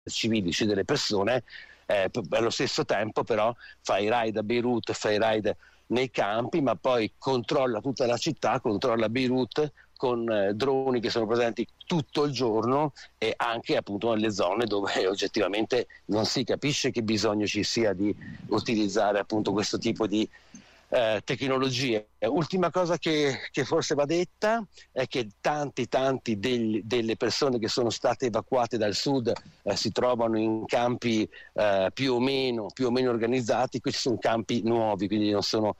civili, uccide le persone, allo stesso tempo però fa i raid a Beirut, fa i raid nei campi, ma poi controlla tutta la città, controlla Beirut con droni che sono presenti tutto il giorno e anche appunto nelle zone dove oggettivamente non si capisce che bisogno ci sia di utilizzare appunto questo tipo di tecnologie. Ultima cosa che forse va detta è che tanti delle persone che sono state evacuate dal sud si trovano in campi più o meno organizzati. Questi sono campi nuovi, quindi non sono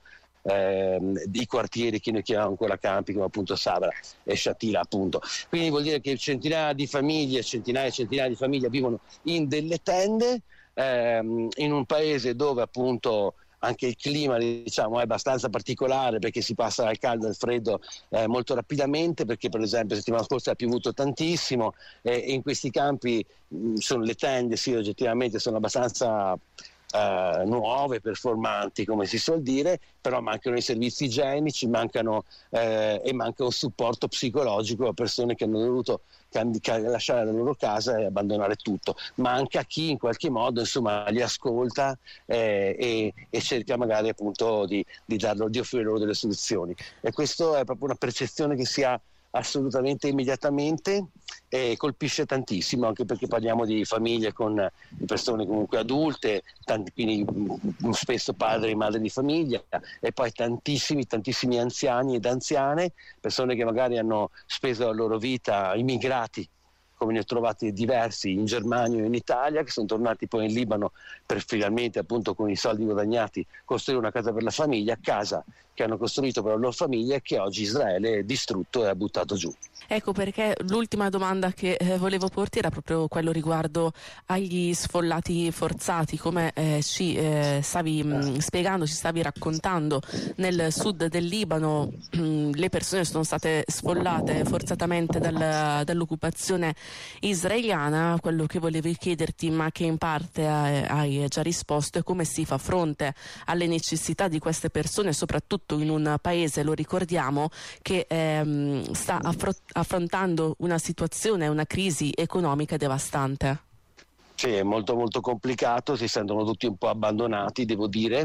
di quartieri che noi chiamiamo ancora campi, come appunto Sabra e Shatila appunto. Quindi vuol dire che centinaia di famiglie vivono in delle tende in un paese dove appunto anche il clima diciamo è abbastanza particolare, perché si passa dal caldo al freddo molto rapidamente, perché per esempio la settimana scorsa ha piovuto tantissimo e in questi campi sono le tende, sì, oggettivamente sono abbastanza nuove, performanti come si suol dire, però mancano i servizi igienici, manca un supporto psicologico a persone che hanno dovuto lasciare la loro casa e abbandonare tutto. Manca chi in qualche modo insomma li ascolta e cerca magari appunto di offrire loro delle soluzioni, e questo è proprio una percezione che si ha assolutamente immediatamente e colpisce tantissimo, anche perché parliamo di famiglie con persone comunque adulte, quindi spesso padri e madri di famiglia, e poi tantissimi anziani ed anziane, persone che magari hanno speso la loro vita, immigrati, come ne ho trovati diversi in Germania o in Italia, che sono tornati poi in Libano per finalmente appunto con i soldi guadagnati costruire una casa per la famiglia, casa che hanno costruito per la loro famiglia e che oggi Israele ha distrutto e ha buttato giù. Ecco perché l'ultima domanda che volevo porti era proprio quello riguardo agli sfollati forzati, come ci stavi spiegando, ci stavi raccontando. Nel sud del Libano le persone sono state sfollate forzatamente dall'occupazione israeliana. Quello che volevo chiederti, ma che in parte hai già risposto, è come si fa fronte alle necessità di queste persone, soprattutto in un paese, lo ricordiamo, che sta affrontando una situazione, una crisi economica devastante. Sì, è molto molto complicato, si sentono tutti un po' abbandonati, devo dire,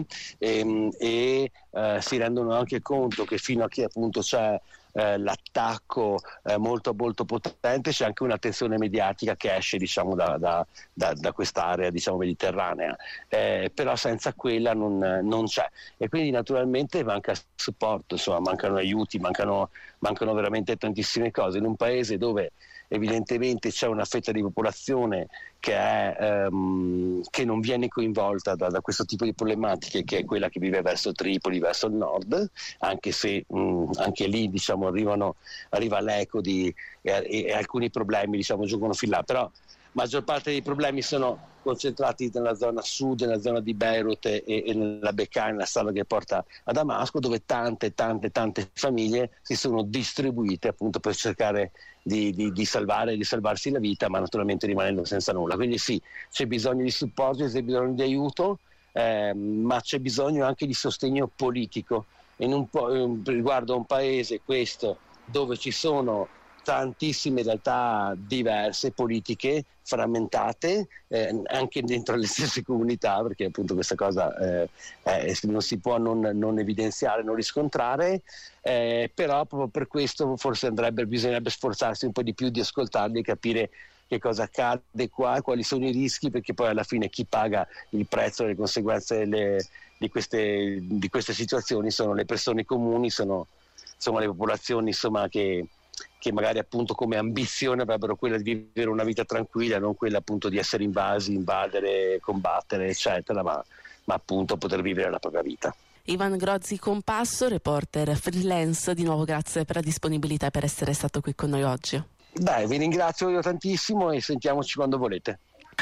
e si rendono anche conto che fino a che appunto c'è l'attacco molto molto potente, c'è anche un'attenzione mediatica che esce diciamo da quest'area diciamo mediterranea, però senza quella non c'è, e quindi naturalmente manca supporto, insomma mancano aiuti, mancano veramente tantissime cose in un paese dove evidentemente c'è una fetta di popolazione che non viene coinvolta da questo tipo di problematiche, che è quella che vive verso Tripoli, verso il nord, anche se anche lì diciamo arriva l'eco e alcuni problemi diciamo giungono fin là, però la maggior parte dei problemi sono concentrati nella zona sud, nella zona di Beirut e nella Bekaa, nella strada che porta a Damasco, dove tante famiglie si sono distribuite appunto per cercare di salvarsi la vita, ma naturalmente rimanendo senza nulla. Quindi sì, c'è bisogno di supporto, c'è bisogno di aiuto, ma c'è bisogno anche di sostegno politico riguardo a un paese, questo, dove ci sono tantissime realtà diverse, politiche, frammentate, anche dentro le stesse comunità, perché appunto questa cosa non si può non evidenziare, non riscontrare, però proprio per questo forse bisognerebbe sforzarsi un po' di più di ascoltarli e capire che cosa accade qua, quali sono i rischi, perché poi alla fine chi paga il prezzo, le conseguenze di queste situazioni sono le persone comuni, sono le popolazioni insomma che magari appunto come ambizione avrebbero quella di vivere una vita tranquilla, non quella appunto di essere invasi, invadere, combattere eccetera, ma appunto poter vivere la propria vita. Ivan Grozzi Compasso, reporter freelance, di nuovo grazie per la disponibilità e per essere stato qui con noi oggi. Dai, vi ringrazio io tantissimo e sentiamoci quando volete.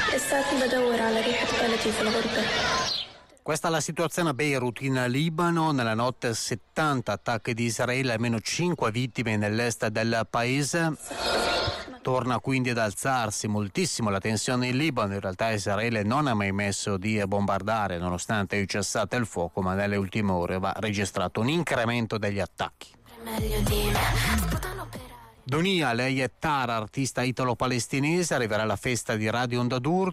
Questa è la situazione a Beirut in Libano. Nella notte 70 attacchi di Israele, almeno 5 vittime nell'est del paese. Torna quindi ad alzarsi moltissimo la tensione in Libano. In realtà Israele non ha mai messo di bombardare nonostante il cessate il fuoco, ma nelle ultime ore va registrato un incremento degli attacchi. Donia, lei è Tara, artista italo-palestinese, arriverà alla festa di Radio Onda d'Urto.